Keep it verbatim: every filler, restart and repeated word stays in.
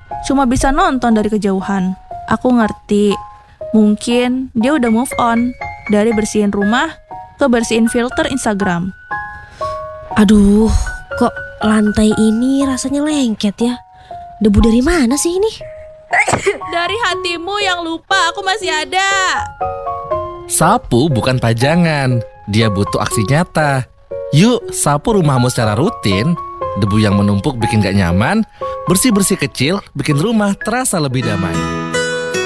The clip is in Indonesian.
cuma bisa nonton dari kejauhan. Aku ngerti, mungkin dia udah move on dari bersihin rumah ke bersihin filter Instagram. Aduh, kok lantai ini rasanya lengket ya? Debu dari mana sih ini? Dari hatimu yang lupa aku masih ada. Sapu bukan pajangan, dia butuh aksi nyata. Yuk sapu rumahmu secara rutin. Debu yang menumpuk bikin gak nyaman, bersih-bersih kecil bikin rumah terasa lebih damai.